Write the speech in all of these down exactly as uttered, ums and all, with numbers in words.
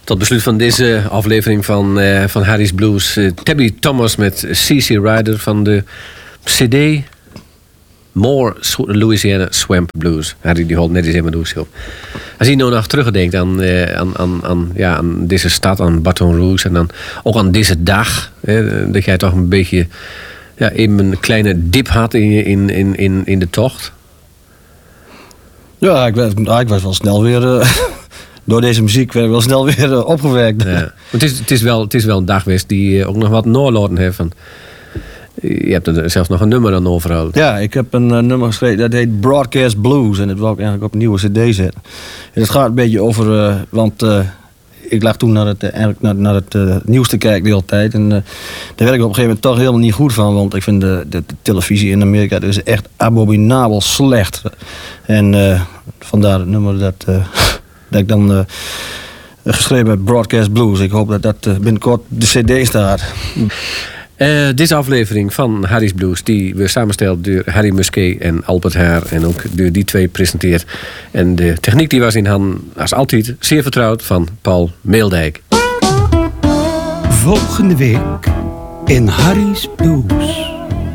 Tot besluit van deze aflevering van, uh, van Harry's Blues. Uh, Tabby Thomas met C C Rider van de C D More Louisiana Swamp Blues. Harry die holt net eens in mijn doos op. Als je nou nog terugdenkt aan, uh, aan, aan, aan, ja, aan deze stad, aan Baton Rouge en dan ook aan deze dag, hè, dat jij toch een beetje ja, even een kleine dip had in, in, in, in, in de tocht. Ja, ik was, ik was wel snel weer... Uh, door deze muziek werd ik wel snel weer uh, opgewekt. Ja. Het, is, het, is wel, het is wel een dag geweest die uh, ook nog wat noorlaten heeft. Van, je hebt er zelfs nog een nummer aan overal. Ja, ik heb een uh, nummer geschreven dat heet Broadcast Blues. En dat wil ik eigenlijk op een nieuwe cd zetten. En het gaat een beetje over... Uh, want uh, ik lag toen naar het, uh, eigenlijk naar, naar het uh, nieuws te kijken de hele tijd. En uh, daar werd ik op een gegeven moment toch helemaal niet goed van. Want ik vind de, de, de televisie in Amerika dat is echt abominabel slecht. En uh, vandaar het nummer dat... Uh, dat ik dan uh, geschreven heb Broadcast Blues. Ik hoop dat dat uh, binnenkort de cd staat. Uh, deze aflevering van Harry's Blues, die we samenstellen door Harry Musquet en Albert Haar. En ook door die twee presenteert. En de techniek die was in handen, als altijd, zeer vertrouwd van Paul Meeldijk. Volgende week in Harry's Blues.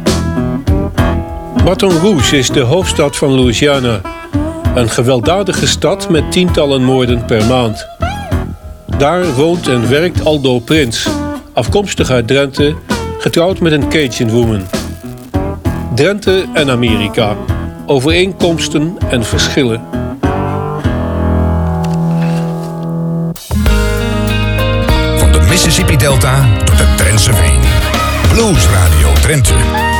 Baton Rouge is de hoofdstad van Louisiana. Een gewelddadige stad met tientallen moorden per maand. Daar woont en werkt Aldo Prins, afkomstig uit Drenthe, getrouwd met een Cajun woman. Drenthe en Amerika, overeenkomsten en verschillen. Van de Mississippi Delta tot de Drentse Veen. Blues Radio Drenthe.